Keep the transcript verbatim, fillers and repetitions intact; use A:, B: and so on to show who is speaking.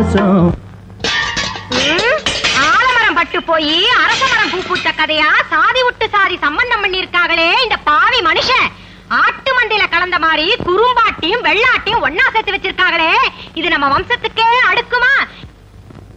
A: பாசம்.
B: ஆலமரம் பட்டு போய் அரசமரம் பூ பூத்த கதையா சாதி விட்டு சாதி சம்பந்தம் பண்ணி இருக்காங்களே இந்த பாவி மனுஷன். ஆட்டு மந்தையில கலந்த மாதிரி குறும்பாட்டியும் வெள்ளாட்டியும் ஒன்னா சேர்த்து வச்சிருக்காங்களே, இது நம்ம வம்சத்துக்கே அடுக்குமா?